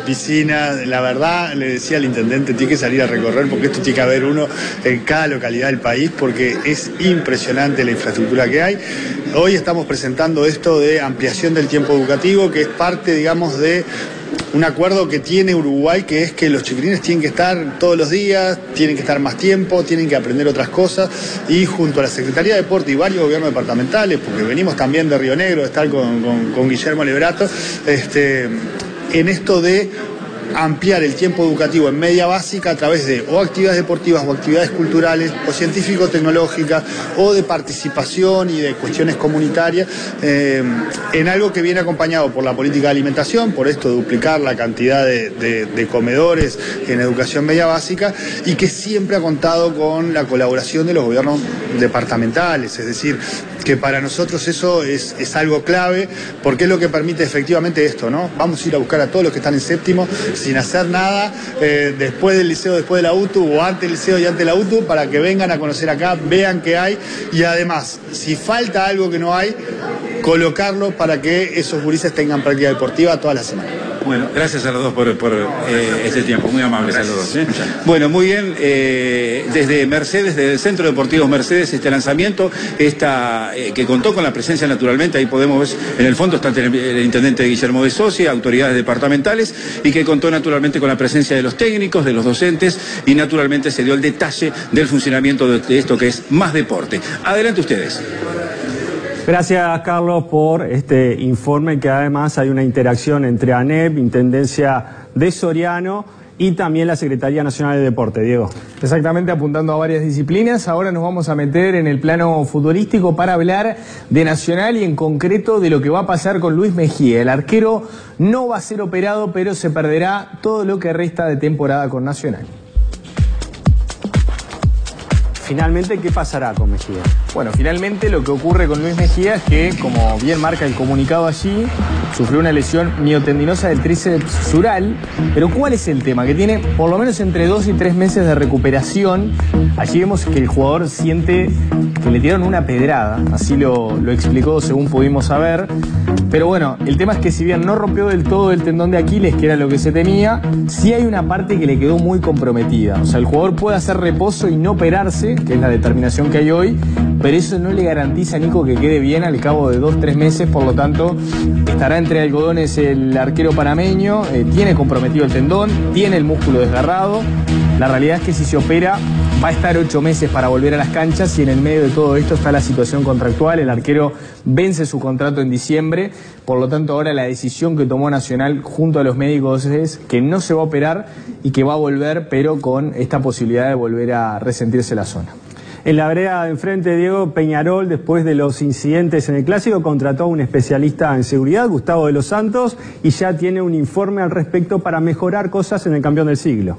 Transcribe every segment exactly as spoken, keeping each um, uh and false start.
piscina. La verdad, le decía al intendente, tiene que salir a recorrer porque esto tiene que haber uno en cada localidad del país porque es impresionante la infraestructura que hay. Hoy estamos presentando esto de ampliación del tiempo educativo, que es parte, digamos, de un acuerdo que tiene Uruguay, que es que los chiquilines tienen que estar todos los días, tienen que estar más tiempo, tienen que aprender otras cosas, y junto a la Secretaría de Deporte y varios gobiernos departamentales, porque venimos también de Río Negro, de estar con, con, con Guillermo Lebrato, este, en esto de ampliar el tiempo educativo en media básica a través de o actividades deportivas o actividades culturales o científico-tecnológicas o de participación y de cuestiones comunitarias eh, en algo que viene acompañado por la política de alimentación, por esto de duplicar la cantidad de, de, de comedores en educación media básica, y que siempre ha contado con la colaboración de los gobiernos departamentales, es decir, que para nosotros eso es, es algo clave, porque es lo que permite efectivamente esto, ¿no? Vamos a ir a buscar a todos los que están en séptimo sin hacer nada, eh, después del liceo, después de la U T U, o antes del liceo y antes de la U T U, para que vengan a conocer acá, vean qué hay, y además, si falta algo que no hay, colocarlo para que esos gurises tengan práctica deportiva toda la semana. Bueno, gracias a los dos por, por eh, este tiempo, muy amables gracias a los dos. ¿eh? Bueno, muy bien, eh, desde Mercedes, desde el Centro Deportivo Mercedes, este lanzamiento, esta, eh, que contó con la presencia naturalmente, ahí podemos ver, en el fondo está el, el intendente Guillermo de Socia, autoridades departamentales, y que contó naturalmente con la presencia de los técnicos, de los docentes, y naturalmente se dio el detalle del funcionamiento de, de esto que es más deporte. Adelante ustedes. Gracias, Carlos, por este informe, que además hay una interacción entre ANEP, Intendencia de Soriano, y también la Secretaría Nacional de Deporte. Diego. Exactamente, apuntando a varias disciplinas. Ahora nos vamos a meter en el plano futbolístico para hablar de Nacional y en concreto de lo que va a pasar con Luis Mejía. El arquero no va a ser operado, pero se perderá todo lo que resta de temporada con Nacional. Finalmente, ¿qué pasará con Mejía? Bueno, finalmente lo que ocurre con Luis Mejía es que, como bien marca el comunicado allí, sufrió una lesión miotendinosa del tríceps sural. Pero ¿cuál es el tema? Que tiene por lo menos entre dos y tres meses de recuperación. Allí vemos que el jugador siente que le tiraron una pedrada, así lo, lo explicó según pudimos saber. Pero bueno, el tema es que si bien no rompió del todo el tendón de Aquiles, que era lo que se temía, sí hay una parte que le quedó muy comprometida. O sea, el jugador puede hacer reposo y no operarse, que es la determinación que hay hoy, pero eso no le garantiza a Nico que quede bien al cabo de dos, tres meses. Por lo tanto, estará entre algodones el arquero panameño, eh, tiene comprometido el tendón, tiene el músculo desgarrado. La realidad es que si se opera va a estar ocho meses para volver a las canchas, y en el medio de todo esto está la situación contractual. El arquero vence su contrato en diciembre, por lo tanto ahora la decisión que tomó Nacional junto a los médicos es que no se va a operar y que va a volver, pero con esta posibilidad de volver a resentirse la zona. En la vereda de enfrente, Diego, Peñarol, después de los incidentes en el Clásico, contrató a un especialista en seguridad, Gustavo de los Santos, y ya tiene un informe al respecto para mejorar cosas en el campeón del siglo.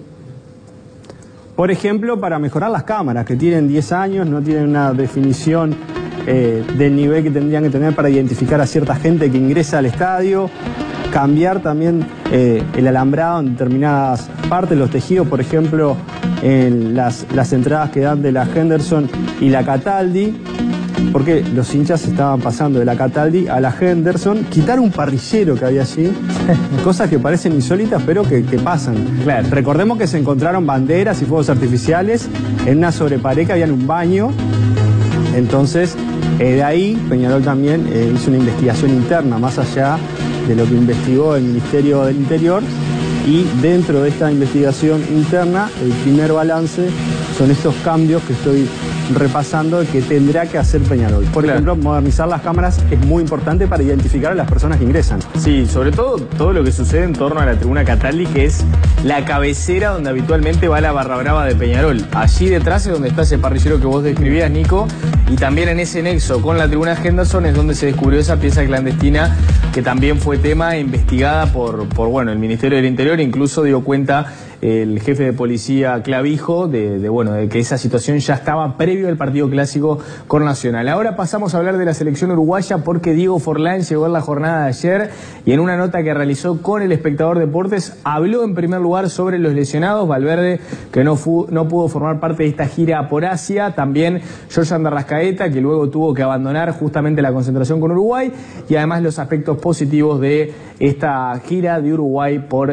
Por ejemplo, para mejorar las cámaras, que tienen diez años, no tienen una definición eh, del nivel que tendrían que tener para identificar a cierta gente que ingresa al estadio. Cambiar también eh, el alambrado en determinadas partes, los tejidos, por ejemplo, en las, las entradas que dan de la Henderson y la Cataldi, porque los hinchas estaban pasando de la Cataldi a la Henderson, quitar un parrillero que había allí, cosas que parecen insólitas pero que, que pasan. Claro. Recordemos que se encontraron banderas y fuegos artificiales en una sobrepared que había en un baño. Entonces, eh, de ahí Peñarol también eh, hizo una investigación interna, más allá de lo que investigó el Ministerio del Interior, y dentro de esta investigación interna, el primer balance son estos cambios que estoy repasando que tendrá que hacer Peñarol. Por claro. ejemplo, modernizar las cámaras es muy importante para identificar a las personas que ingresan. Sí, sobre todo todo lo que sucede en torno a la tribuna Cataldi, que es la cabecera donde habitualmente va la barra brava de Peñarol. Allí detrás es donde está ese parrillero que vos describías, Nico, y también en ese nexo con la tribuna Henderson es donde se descubrió esa pieza clandestina que también fue tema investigada por, por bueno, el Ministerio del Interior. Incluso dio cuenta el jefe de policía Clavijo de, de, bueno, de que esa situación ya estaba previo al partido clásico con Nacional. Ahora pasamos a hablar de la selección uruguaya, porque Diego Forlán llegó en la jornada de ayer y en una nota que realizó con El Espectador Deportes habló en primer lugar sobre los lesionados. Valverde, que no, fu, no pudo formar parte de esta gira por Asia, también Jorge Rascaeta, que luego tuvo que abandonar justamente la concentración con Uruguay, y además los aspectos positivos de esta gira de Uruguay por